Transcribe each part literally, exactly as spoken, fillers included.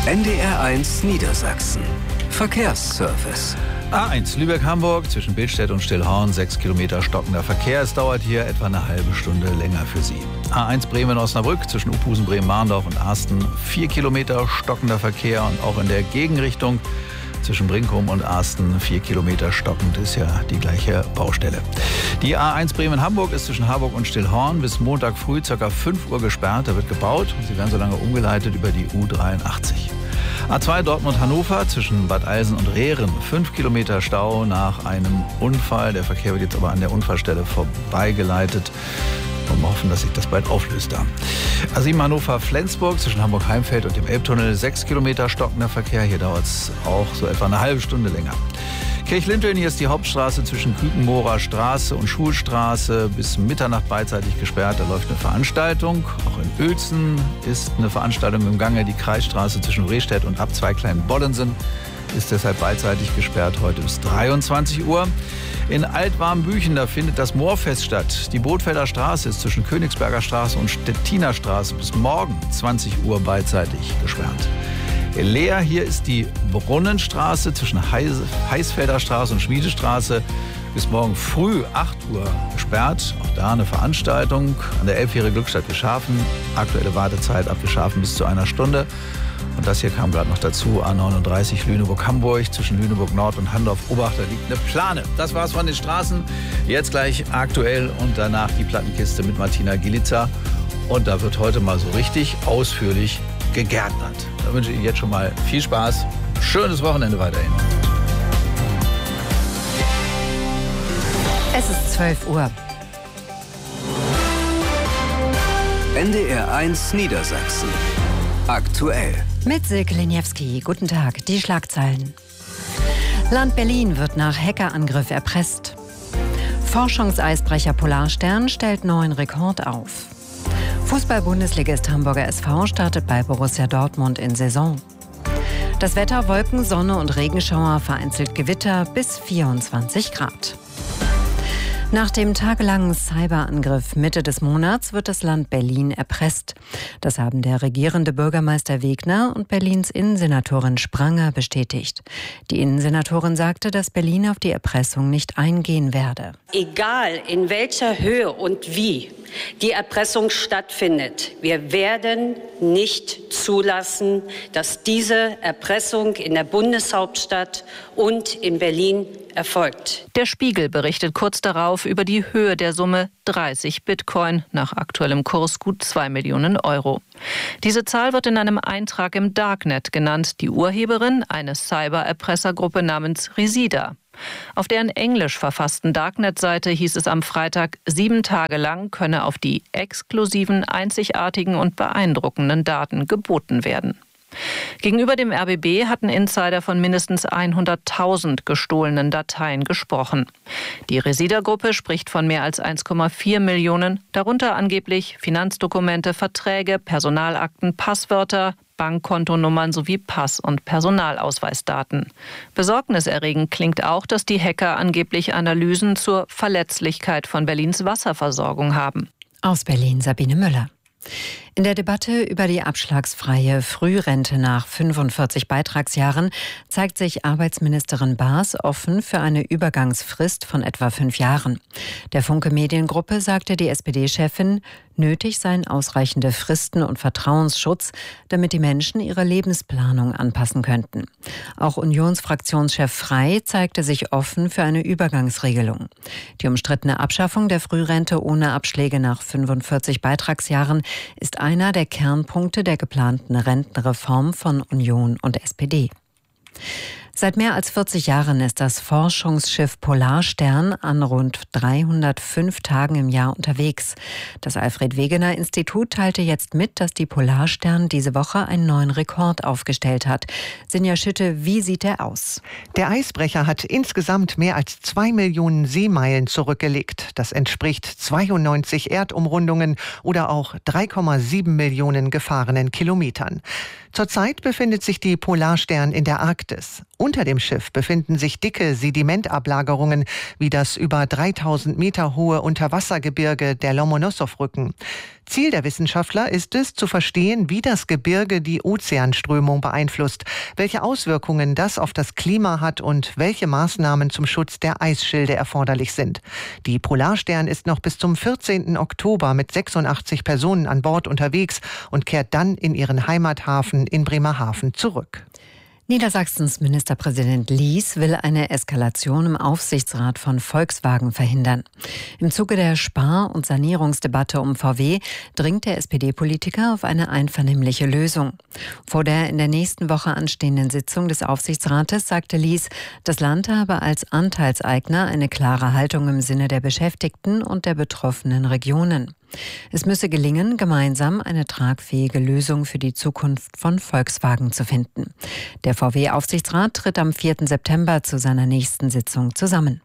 N D R eins Niedersachsen. Verkehrsservice. A eins Lübeck-Hamburg zwischen Billstedt und Stillhorn, sechs Kilometer stockender Verkehr. Es dauert hier etwa eine halbe Stunde länger für Sie. A eins Bremen-Osnabrück zwischen Uphusen, Bremen-Marndorf und Arsten, vier Kilometer stockender Verkehr. Und auch in der Gegenrichtung zwischen Brinkum und Arsten, vier Kilometer stockend, ist ja die gleiche Baustelle. Die A eins Bremen-Hamburg ist zwischen Harburg und Stillhorn bis Montag früh ca. fünf Uhr gesperrt. Da wird gebaut und Sie werden so lange umgeleitet über die U dreiundachtzig. A zwei Dortmund-Hannover zwischen Bad Eilsen und Rehren, fünf Kilometer Stau nach einem Unfall. Der Verkehr wird jetzt aber an der Unfallstelle vorbeigeleitet. Und wir hoffen, dass sich das bald auflöst da. A sieben Hannover-Flensburg zwischen Hamburg-Heimfeld und dem Elbtunnel, sechs Kilometer stockender Verkehr. Hier dauert es auch so etwa eine halbe Stunde länger. Kirchlinteln, hier ist die Hauptstraße zwischen Kükenmorer Straße und Schulstraße bis Mitternacht beidseitig gesperrt. Da läuft eine Veranstaltung. Auch in Uelzen ist eine Veranstaltung im Gange. Die Kreisstraße zwischen Rehstedt und Abzweig Kleinbollensen ist deshalb beidseitig gesperrt, heute bis dreiundzwanzig Uhr. In Altwarmbüchen, da findet das Moorfest statt. Die Bootfelder Straße ist zwischen Königsberger Straße und Stettiner Straße bis morgen zwanzig Uhr beidseitig gesperrt. Leer, hier ist die Brunnenstraße zwischen Heis Heisfelder Straße und Schmiedestraße bis morgen früh acht Uhr gesperrt. Auch da eine Veranstaltung an der Elbfähre Glückstadt Geschafen. Aktuelle Wartezeit ab Geschafen bis zu einer Stunde. Und das hier kam gerade noch dazu, A neununddreißig Lüneburg-Hamburg zwischen Lüneburg-Nord und Handorf-Oberach, da liegt eine Plane. Das war's von den Straßen. Jetzt gleich aktuell und danach die Plattenkiste mit Martina Gilitzer. Und da wird heute mal so richtig ausführlich gegärtnert. Da wünsche ich Ihnen jetzt schon mal viel Spaß. Schönes Wochenende weiterhin. Es ist zwölf Uhr. N D R eins Niedersachsen. Aktuell. Mit Silke Leniewski. Guten Tag. Die Schlagzeilen. Land Berlin wird nach Hackerangriff erpresst. Forschungseisbrecher Polarstern stellt neuen Rekord auf. Fußball-Bundesligist Hamburger S V startet bei Borussia Dortmund in Saison. Das Wetter: Wolken, Sonne und Regenschauer, vereinzelt Gewitter bis vierundzwanzig Grad. Nach dem tagelangen Cyberangriff Mitte des Monats wird das Land Berlin erpresst. Das haben der regierende Bürgermeister Wegner und Berlins Innensenatorin Spranger bestätigt. Die Innensenatorin sagte, dass Berlin auf die Erpressung nicht eingehen werde. Egal in welcher Höhe und wie die Erpressung stattfindet, wir werden nicht zulassen, dass diese Erpressung in der Bundeshauptstadt und in Berlin erfolgt. Der Spiegel berichtet kurz darauf über die Höhe der Summe dreißig Bitcoin, nach aktuellem Kurs gut zwei Millionen Euro. Diese Zahl wird in einem Eintrag im Darknet genannt. Die Urheberin, eine Cyber-Erpressergruppe namens Resida. Auf deren englisch verfassten Darknet-Seite hieß es am Freitag, sieben Tage lang könne auf die exklusiven, einzigartigen und beeindruckenden Daten geboten werden. Gegenüber dem R B B hatten Insider von mindestens hunderttausend gestohlenen Dateien gesprochen. Die Resida-Gruppe spricht von mehr als eins Komma vier Millionen, darunter angeblich Finanzdokumente, Verträge, Personalakten, Passwörter, Bankkontonummern sowie Pass- und Personalausweisdaten. Besorgniserregend klingt auch, dass die Hacker angeblich Analysen zur Verletzlichkeit von Berlins Wasserversorgung haben. Aus Berlin Sabine Müller. In der Debatte über die abschlagsfreie Frührente nach fünfundvierzig Beitragsjahren zeigt sich Arbeitsministerin Baas offen für eine Übergangsfrist von etwa fünf Jahren. Der Funke Mediengruppe sagte die S P D-Chefin, nötig seien ausreichende Fristen und Vertrauensschutz, damit die Menschen ihre Lebensplanung anpassen könnten. Auch Unionsfraktionschef Frey zeigte sich offen für eine Übergangsregelung. Die umstrittene Abschaffung der Frührente ohne Abschläge nach fünfundvierzig Beitragsjahren ist einer der Kernpunkte der geplanten Rentenreform von Union und S P D. Seit mehr als vierzig Jahren ist das Forschungsschiff Polarstern an rund dreihundertfünf Tagen im Jahr unterwegs. Das Alfred-Wegener-Institut teilte jetzt mit, dass die Polarstern diese Woche einen neuen Rekord aufgestellt hat. Sinja Schütte, wie sieht er aus? Der Eisbrecher hat insgesamt mehr als zwei Millionen Seemeilen zurückgelegt. Das entspricht zweiundneunzig Erdumrundungen oder auch drei Komma sieben Millionen gefahrenen Kilometern. Zurzeit befindet sich die Polarstern in der Arktis. Unter dem Schiff befinden sich dicke Sedimentablagerungen wie das über dreitausend Meter hohe Unterwassergebirge der Lomonossow-Rücken. Ziel der Wissenschaftler ist es, zu verstehen, wie das Gebirge die Ozeanströmung beeinflusst, welche Auswirkungen das auf das Klima hat und welche Maßnahmen zum Schutz der Eisschilde erforderlich sind. Die Polarstern ist noch bis zum vierzehnten Oktober mit sechsundachtzig Personen an Bord unterwegs und kehrt dann in ihren Heimathafen in Bremerhaven zurück. Niedersachsens Ministerpräsident Lies will eine Eskalation im Aufsichtsrat von Volkswagen verhindern. Im Zuge der Spar- und Sanierungsdebatte um V W dringt der S P D-Politiker auf eine einvernehmliche Lösung. Vor der in der nächsten Woche anstehenden Sitzung des Aufsichtsrates sagte Lies, das Land habe als Anteilseigner eine klare Haltung im Sinne der Beschäftigten und der betroffenen Regionen. Es müsse gelingen, gemeinsam eine tragfähige Lösung für die Zukunft von Volkswagen zu finden. Der V W-Aufsichtsrat tritt am vierten September zu seiner nächsten Sitzung zusammen.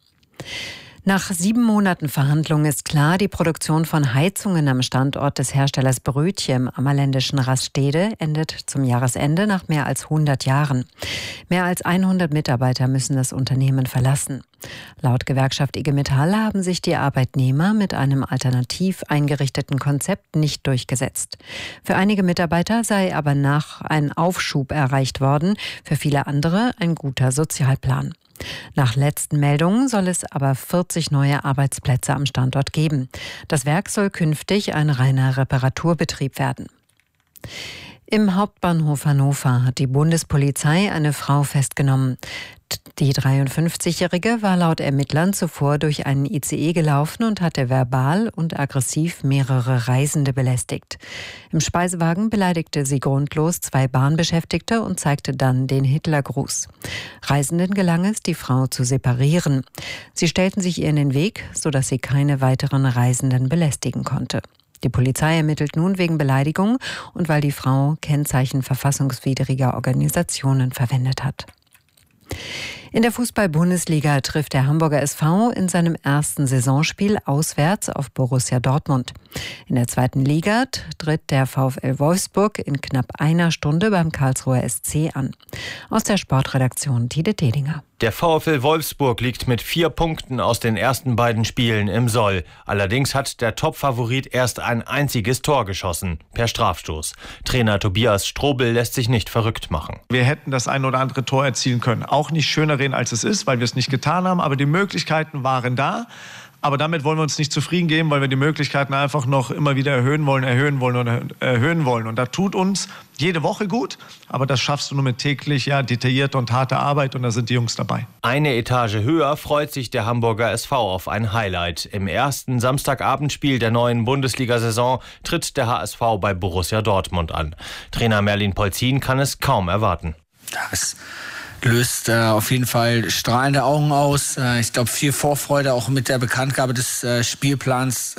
Nach sieben Monaten Verhandlungen ist klar, die Produktion von Heizungen am Standort des Herstellers Brötje im ammerländischen Rastede endet zum Jahresende nach mehr als hundert Jahren. Mehr als hundert Mitarbeiter müssen das Unternehmen verlassen. Laut Gewerkschaft I G Metall haben sich die Arbeitnehmer mit einem alternativ eingerichteten Konzept nicht durchgesetzt. Für einige Mitarbeiter sei aber nach ein Aufschub erreicht worden, für viele andere ein guter Sozialplan. Nach letzten Meldungen soll es aber vierzig neue Arbeitsplätze am Standort geben. Das Werk soll künftig ein reiner Reparaturbetrieb werden. Im Hauptbahnhof Hannover hat die Bundespolizei eine Frau festgenommen. Die dreiundfünfzigjährige war laut Ermittlern zuvor durch einen I C E gelaufen und hatte verbal und aggressiv mehrere Reisende belästigt. Im Speisewagen beleidigte sie grundlos zwei Bahnbeschäftigte und zeigte dann den Hitlergruß. Reisenden gelang es, die Frau zu separieren. Sie stellten sich ihr in den Weg, sodass sie keine weiteren Reisenden belästigen konnte. Die Polizei ermittelt nun wegen Beleidigung und weil die Frau Kennzeichen verfassungswidriger Organisationen verwendet hat. In der Fußball-Bundesliga trifft der Hamburger S V in seinem ersten Saisonspiel auswärts auf Borussia Dortmund. In der zweiten Liga tritt der VfL Wolfsburg in knapp einer Stunde beim Karlsruher S C an. Aus der Sportredaktion Tide Dedinger. Der VfL Wolfsburg liegt mit vier Punkten aus den ersten beiden Spielen im Soll. Allerdings hat der Topfavorit erst ein einziges Tor geschossen, per Strafstoß. Trainer Tobias Strobel lässt sich nicht verrückt machen. Wir hätten das ein oder andere Tor erzielen können. Auch nicht schöner reden, als es ist, weil wir es nicht getan haben. Aber die Möglichkeiten waren da. Aber damit wollen wir uns nicht zufrieden geben, weil wir die Möglichkeiten einfach noch immer wieder erhöhen wollen, erhöhen wollen und erhöhen wollen. Und das tut uns jede Woche gut, aber das schaffst du nur mit täglich ja, detaillierter und harter Arbeit und da sind die Jungs dabei. Eine Etage höher freut sich der Hamburger S V auf ein Highlight. Im ersten Samstagabendspiel der neuen Bundesliga-Saison tritt der H S V bei Borussia Dortmund an. Trainer Merlin Polzin kann es kaum erwarten. Das löst äh, auf jeden Fall strahlende Augen aus. Äh, ich glaube, viel Vorfreude auch mit der Bekanntgabe des äh, Spielplans